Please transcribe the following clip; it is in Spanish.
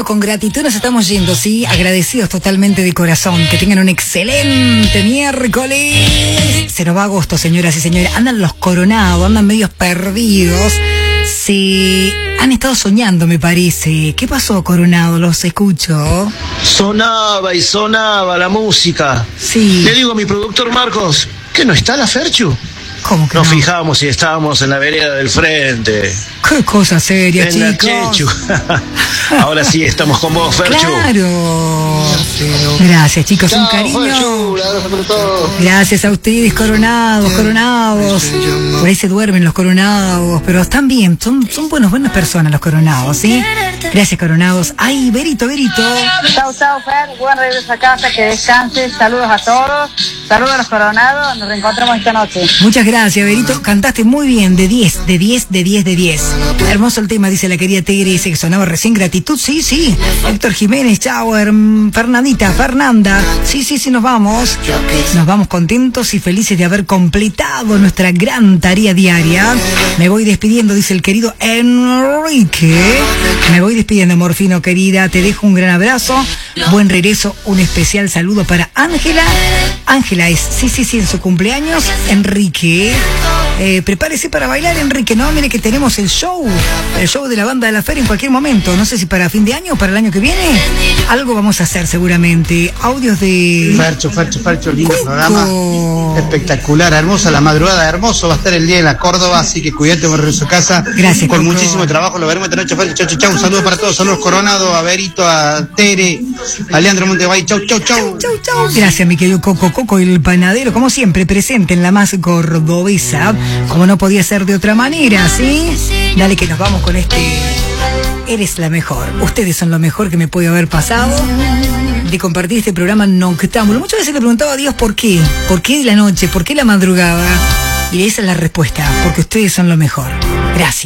Bueno, con gratitud nos estamos yendo, ¿sí? Agradecidos totalmente de corazón. Que tengan un excelente miércoles. Se nos va agosto, señoras y señores. Andan los coronados, andan medios perdidos. Sí, han estado soñando, me parece. ¿Qué pasó, Coronado? Los escucho. Sonaba y sonaba la música. Sí. Le digo a mi productor Marcos, ¿que no está la Ferchu? ¿Cómo que Nos no? fijamos si estábamos en la vereda del frente. Qué cosa seria, En la chicos. Chechu. Ahora sí estamos con vos, Ferchu. Claro. Gracias, chicos, un Chao, cariño. Ferchu, un abrazo para todos. Gracias a ustedes, coronados. Por ahí se duermen los coronados, pero están bien, son buenas personas los coronados, ¿sí? Gracias, coronados. Ay, Berito. Chau, Fer, buen regreso a casa, que descanses, saludos a todos, saludos a los coronados, nos reencontramos esta noche. Muchas gracias, Berito. Cantaste muy bien, de 10. Hermoso el tema, dice la querida Tigre, dice que sonaba recién gratitud. Sí. Héctor Jiménez, chau, Fernanda. Sí, nos vamos. Nos vamos contentos y felices de haber completado nuestra gran tarea diaria. Me voy despidiendo, dice el querido Enrique. Me voy despidiendo, Morfino querida. Te dejo un gran abrazo. Buen regreso. Un especial saludo para Ángela. Ángela es, sí, en su cumpleaños. Enrique. Prepárese para bailar, Enrique, ¿no? Mire que tenemos el show de la banda de la feria en cualquier momento. No sé si para fin de año o para el año que viene. Algo vamos a hacer seguramente. Audios de... Fercho, lindo programa. Espectacular, hermosa la madrugada, hermoso va a estar el día en la Córdoba, así que cuídate, me regreso a casa. Gracias, con Coco. muchísimo trabajo, lo veremos esta noche, Fercho. Chau. Un saludo para todos, saludos Coronado, a Berito, a Tere, a Leandro Montebay. Chau. Chau. Gracias, mi querido Coco, el panadero, como siempre, presente en la más cordobesa, como no podía ser de otra manera, ¿sí? Dale que nos vamos con este... Eres la mejor. Ustedes son lo mejor que me puede haber pasado de compartir este programa noctámbulo. Muchas veces le preguntaba a Dios por qué. ¿Por qué la noche? ¿Por qué la madrugada? Y esa es la respuesta. Porque ustedes son lo mejor. Gracias.